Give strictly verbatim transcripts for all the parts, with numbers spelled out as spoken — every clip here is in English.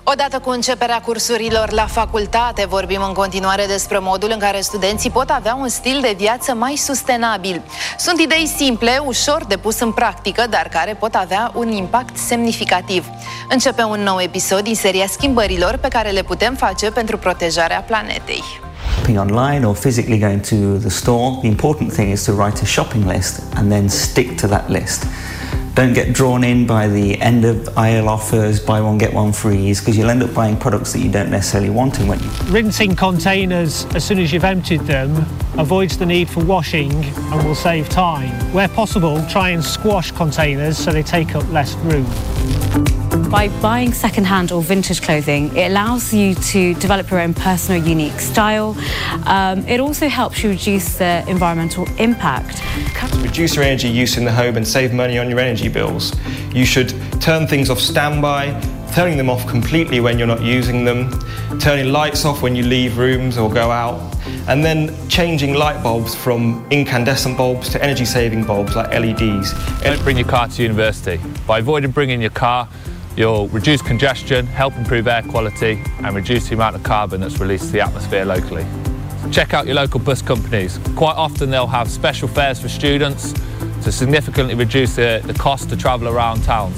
Odată cu începerea cursurilor la facultate, vorbim în continuare despre modul în care studenții pot avea un stil de viață mai sustenabil. Sunt idei simple, ușor de pus în practică, dar care pot avea un impact semnificativ. Începe un nou episod din seria schimbărilor pe care le putem face pentru protejarea planetei. Online or physically going to the store, the important thing is to write a shopping list and then stick to that list. Don't get drawn in by the end of aisle offers, buy one get one frees, because you'll end up buying products that you don't necessarily want. And when you... Rinsing containers as soon as you've emptied them avoids the need for washing and will save time. Where possible, try and squash containers so they take up less room. By buying second-hand or vintage clothing, it allows you to develop your own personal, unique style. Um, it also helps you reduce the environmental impact. Reduce your energy use in the home and save money on your energy bills. You should turn things off standby, turning them off completely when you're not using them, turning lights off when you leave rooms or go out, and then changing light bulbs from incandescent bulbs to energy-saving bulbs like L E Ds. Don't bring your car to university. By avoiding bringing your car, you'll reduce congestion, help improve air quality, and reduce the amount of carbon that's released to the atmosphere locally. Check out your local bus companies. Quite often they'll have special fares for students to significantly reduce the, the cost to travel around towns.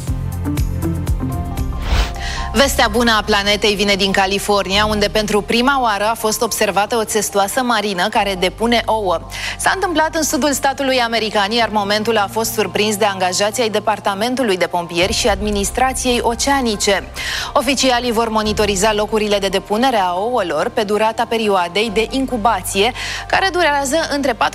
Vestea bună a planetei vine din California, unde pentru prima oară a fost observată o țestoasă marină care depune ouă. S-a întâmplat în sudul statului american, iar momentul a fost surprins de angajații ai Departamentului de Pompieri și Administrației Oceanice. Oficialii vor monitoriza locurile de depunere a ouălor pe durata perioadei de incubație, care durează între